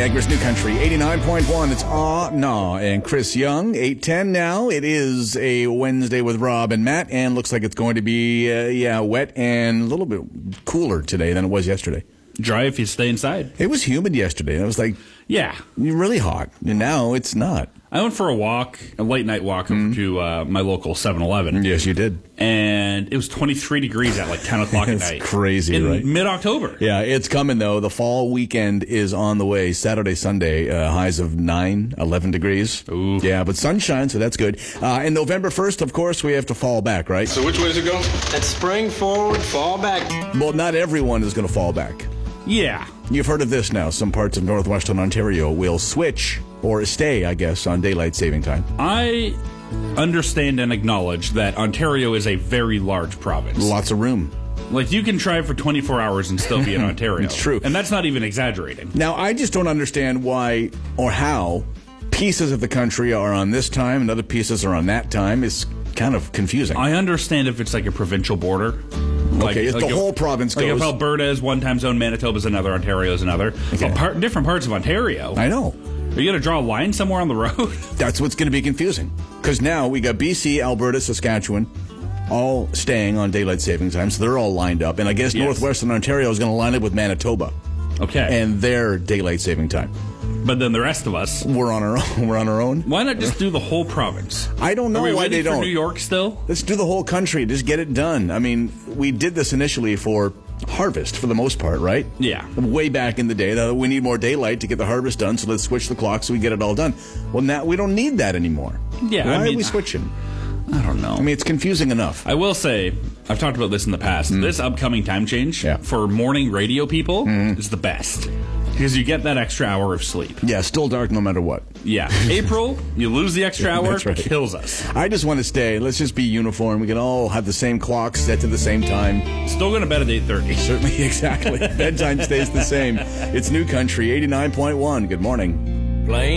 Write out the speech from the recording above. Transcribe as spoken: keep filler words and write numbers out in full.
Niagara's New Country, eighty-nine point one. It's Aw Nah and Chris Young, eight ten now. It is a Wednesday with Rob and Matt, and looks like it's going to be, uh, yeah, wet and a little bit cooler today than it was yesterday. Dry if you stay inside. It was humid yesterday. It was like, yeah, really hot. And now it's not. I went for a walk, a late night walk over mm. to uh, my local seven eleven. Yes, you did. And it was twenty-three degrees at like ten o'clock at night. It's crazy, in right? mid-October. Yeah, it's coming, though. The fall weekend is on the way. Saturday, Sunday, uh, highs of nine, eleven degrees. Ooh. Yeah, but sunshine, so that's good. Uh, and November first, of course, we have to fall back, right? So which way does it go? Let's spring forward, fall back. Well, not everyone is going to fall back. Yeah. You've heard of this now. Some parts of northwestern Ontario will switch, or stay, I guess, on daylight saving time. I understand and acknowledge that Ontario is a very large province. Lots of room. Like, you can drive for twenty-four hours and still be in Ontario. It's true. And that's not even exaggerating. Now, I just don't understand why or how pieces of the country are on this time and other pieces are on that time. It's kind of confusing. I understand if it's like a provincial border. Like, okay, if like the if, whole province like goes... if Alberta is one time zone, Manitoba is another, Ontario is another. Okay. Well, part, different parts of Ontario. I know. Are you going to draw a line somewhere on the road? That's what's going to be confusing. Because now we got B C, Alberta, Saskatchewan, all staying on daylight saving time, so they're all lined up. And I guess yes. northwestern Ontario is going to line up with Manitoba. Okay. And their daylight saving time. But then the rest of us, we're on our own. We're on our own. Why not just do the whole province? I don't know Are we why waiting they for don't. New York still? Let's do the whole country. Just get it done. I mean, we did this initially for harvest for the most part, right? Yeah. Way back in the day, that we need more daylight to get the harvest done, so let's switch the clock so we get it all done. Well, now we don't need that anymore. Yeah. Why I mean, are we switching? I don't know. I mean, it's confusing enough. I will say, I've talked about this in the past. Mm. This upcoming time change yeah. for morning radio people mm. is the best. Because you get that extra hour of sleep. Yeah, still dark no matter what. Yeah. April, you lose the extra hour, That's right. kills us. I just want to stay. Let's just be uniform. We can all have the same clock set to the same time. Still going to bed at eight thirty. Certainly, exactly. Bedtime stays the same. It's New Country, eighty-nine point one. Good morning. Plain.